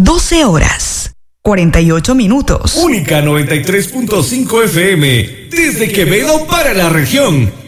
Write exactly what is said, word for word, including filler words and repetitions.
doce horas, cuarenta y ocho minutos. Única noventa y tres punto cinco F M, desde Quevedo para la región.